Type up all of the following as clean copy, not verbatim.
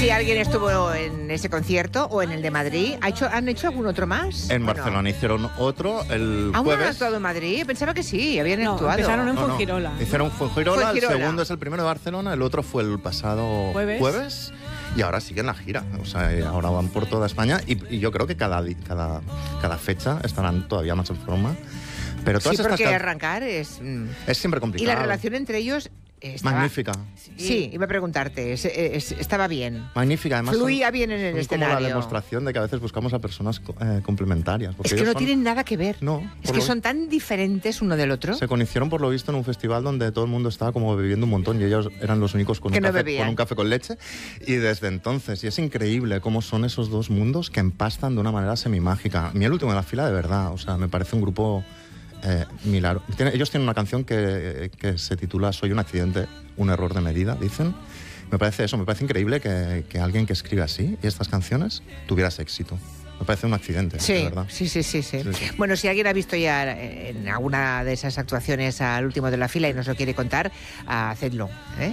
si alguien estuvo en ese concierto o en el de Madrid. ¿Han hecho algún otro más? En Barcelona hicieron otro el ¿Aún jueves. han actuado en Madrid? Pensaba que sí, habían actuado. Empezaron en Fuengirola. Hicieron Fuengirola, el segundo es el primero de Barcelona, el otro fue el pasado jueves y ahora siguen la gira. O sea, ahora van por toda España y yo creo que cada fecha estarán todavía más en forma. Pero todas sí, porque arrancar es siempre complicado. Y la relación entre ellos magnífica. Sí, iba a preguntarte, estaba bien. Magnífica, además. Fluía bien en el escenario. Como la demostración de que a veces buscamos a personas complementarias. Es que no tienen nada que ver. No. Es que son tan diferentes uno del otro. Se conocieron, por lo visto, en un festival donde todo el mundo estaba como bebiendo un montón y ellos eran los únicos con un café con leche. Y desde entonces, y es increíble cómo son esos dos mundos que empastan de una manera semimágica. A mí el último de la fila, de verdad, o sea, me parece un grupo... milagro. Ellos tienen una canción que se titula Soy un accidente, un error de medida, dicen. Me parece increíble que alguien que escribe así y estas canciones tuvieras éxito. Me parece un accidente, de verdad. Sí. Bueno, si alguien ha visto ya en alguna de esas actuaciones al último de la fila y nos lo quiere contar, hacedlo.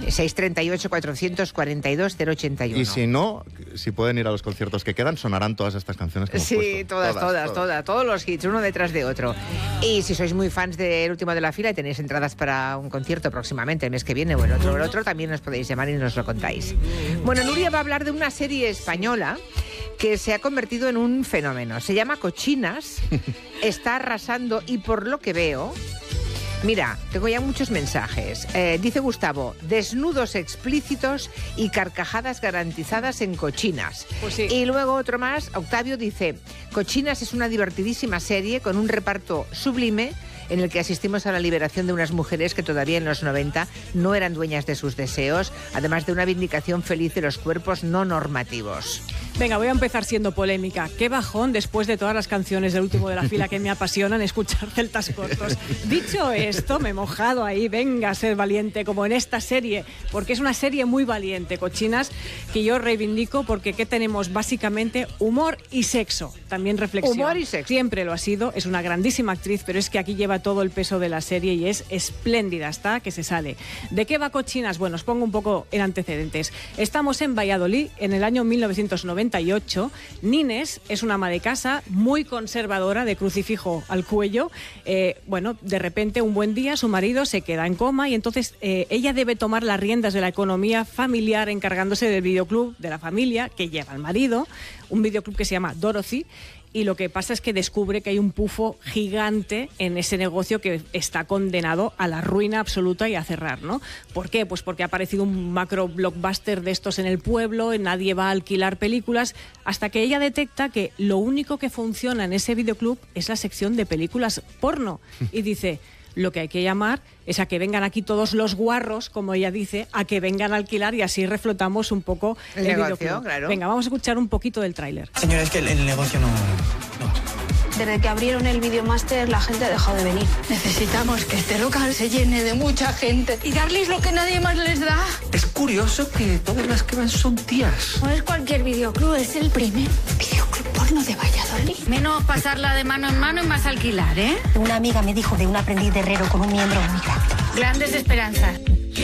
638-442-081. Y si no, si pueden ir a los conciertos que quedan, sonarán todas estas canciones que hemos puesto. Todos los hits, uno detrás de otro. Y si sois muy fans del último de la fila y tenéis entradas para un concierto próximamente, el mes que viene o el otro, también nos podéis llamar y nos lo contáis. Bueno, Nuria va a hablar de una serie española que se ha convertido en un fenómeno. Se llama Cochinas, está arrasando y por lo que veo... Mira, tengo ya muchos mensajes. Dice Gustavo, desnudos explícitos y carcajadas garantizadas en Cochinas. Pues sí. Y luego otro más, Octavio dice, Cochinas es una divertidísima serie con un reparto sublime en el que asistimos a la liberación de unas mujeres que todavía en los 90 no eran dueñas de sus deseos, además de una vindicación feliz de los cuerpos no normativos. Venga, voy a empezar siendo polémica. Qué bajón después de todas las canciones del último de la fila que me apasionan escuchar celtas cortos. Dicho esto, me he mojado ahí, venga a ser valiente, como en esta serie, porque es una serie muy valiente, Cochinas, que yo reivindico porque ¿qué tenemos? Básicamente humor y sexo, también reflexión. Humor y sexo. Siempre lo ha sido, es una grandísima actriz, pero es que aquí lleva todo el peso de la serie y es espléndida, está que se sale. ¿De qué va Cochinas? Bueno, os pongo un poco en antecedentes. Estamos en Valladolid en el año 1998. Nines es una ama de casa muy conservadora, de crucifijo al cuello. Bueno, de repente un buen día su marido se queda en coma y entonces ella debe tomar las riendas de la economía familiar encargándose del videoclub de la familia que lleva al marido, un videoclub que se llama Dorothy. Y lo que pasa es que descubre que hay un pufo gigante en ese negocio que está condenado a la ruina absoluta y a cerrar, ¿no? ¿Por qué? Pues porque ha aparecido un macro blockbuster de estos en el pueblo, nadie va a alquilar películas, hasta que ella detecta que lo único que funciona en ese videoclub es la sección de películas porno. Y dice... Lo que hay que llamar es a que vengan aquí todos los guarros, como ella dice, a que vengan a alquilar y así reflotamos un poco el negocio. Claro. Venga, vamos a escuchar un poquito del tráiler. Señora, es que el negocio no. Desde que abrieron el Videomaster la gente ha dejado de venir. Necesitamos que este local se llene de mucha gente y darles lo que nadie más les da. Es curioso que todas las que van son tías. No es cualquier videoclub, es el primer videoclub porno de Valladolid. Menos pasarla de mano en mano y más alquilar, ¿eh? Una amiga me dijo de un aprendiz de herrero con un miembro único. Grandes esperanzas.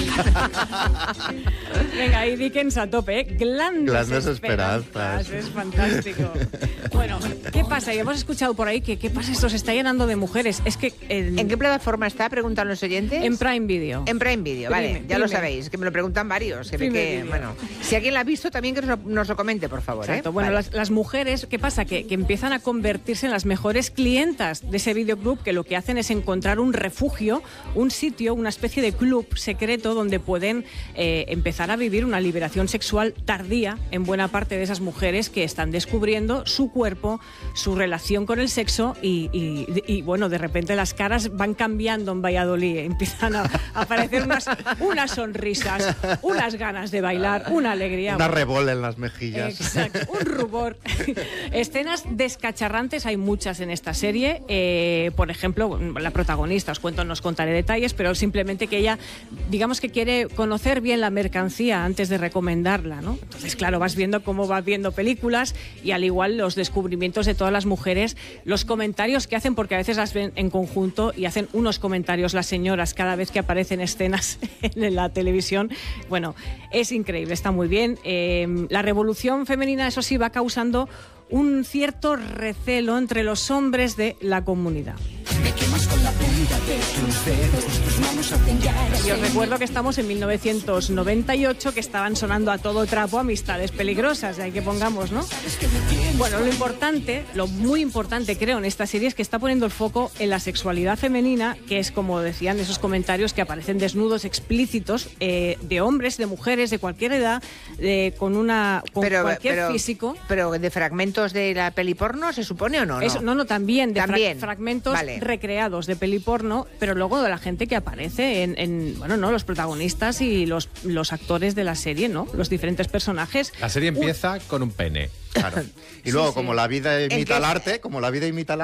Venga, y Dickens a tope, ¿eh? Grandes esperanzas. Es fantástico. Bueno, ¿qué pasa? Y hemos escuchado por ahí que ¿qué pasa? Esto se está llenando de mujeres. Es que... ¿En qué plataforma está? Preguntan los oyentes. En Prime Video. En Prime Video, vale. Ya lo sabéis, que me lo preguntan varios. Bueno, si alguien la ha visto, también que nos lo comente, por favor. Exacto. Bueno, vale. Las mujeres, ¿qué pasa? Que empiezan a convertirse en las mejores clientas de ese videoclub, que lo que hacen es encontrar un refugio, un sitio, una especie de club secreto donde pueden empezar a vivir una liberación sexual tardía en buena parte de esas mujeres que están descubriendo su cuerpo, su relación con el sexo y bueno, de repente las caras van cambiando en Valladolid, empiezan a aparecer unas sonrisas, unas ganas de bailar, una alegría. Una rebola en las mejillas. Exacto, un rubor. Escenas descacharrantes hay muchas en esta serie. Por ejemplo, la protagonista, os contaré detalles, pero simplemente que ella, digamos digamos que quiere conocer bien la mercancía antes de recomendarla, ¿no? Entonces, claro, vas viendo cómo vas viendo películas y al igual los descubrimientos de todas las mujeres, los comentarios que hacen, porque a veces las ven en conjunto y hacen unos comentarios las señoras cada vez que aparecen escenas en la televisión. Bueno, es increíble, está muy bien. La revolución femenina, eso sí, va causando un cierto recelo entre los hombres de la comunidad. Y os recuerdo que estamos en 1998, que estaban sonando a todo trapo Amistades Peligrosas, de ahí que pongamos, ¿no? Bueno, lo muy importante creo en esta serie es que está poniendo el foco en la sexualidad femenina, que es, como decían, esos comentarios que aparecen desnudos explícitos de hombres, de mujeres, de cualquier edad, con cualquier físico. Pero de fragmentos de la peli porno, ¿se supone o no? Eso, no, también de fragmentos recreados de peli porno, pero luego de la gente que aparece en los protagonistas y los actores de la serie, ¿no? Los diferentes personajes. La serie empieza con un pene. Claro. Y luego, como la vida imita el arte,